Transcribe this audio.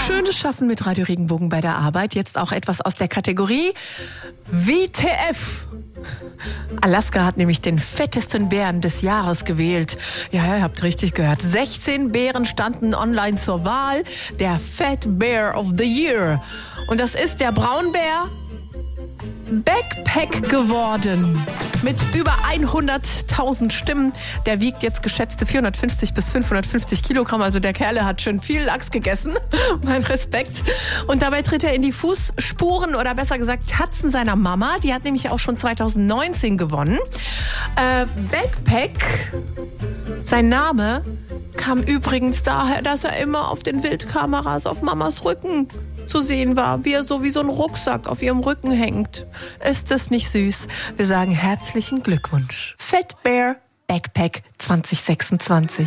Schönes Schaffen mit Radio Regenbogen bei der Arbeit. Jetzt auch etwas aus der Kategorie WTF. Alaska hat nämlich den fettesten Bären des Jahres gewählt. Ja, ihr habt richtig gehört. 16 Bären standen online zur Wahl. Der Fat Bear of the Year. Und das ist der Braunbär Backpack geworden. Mit über 100.000 Stimmen. Der wiegt jetzt geschätzte 450 bis 550 Kilogramm. Also der Kerl hat schon viel Lachs gegessen. Mein Respekt. Und dabei tritt er in die Fußspuren oder besser gesagt Tatzen seiner Mama. Die hat nämlich auch schon 2019 gewonnen. Backpack, sein Name, kam übrigens daher, dass er immer auf den Wildkameras auf Mamas Rücken zu sehen war, wie er so wie so ein Rucksack auf ihrem Rücken hängt. Ist das nicht süß? Wir sagen herzlichen Glückwunsch. Fat Bear Backpack 2026.